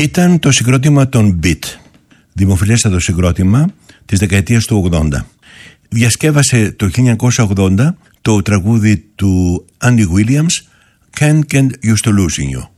Ήταν το συγκρότημα των Beat, δημοφιλέστατο συγκρότημα της δεκαετίας του 80. Διασκεύασε το 1980 το τραγούδι του Andy Williams, Can't Get Used to Losing You.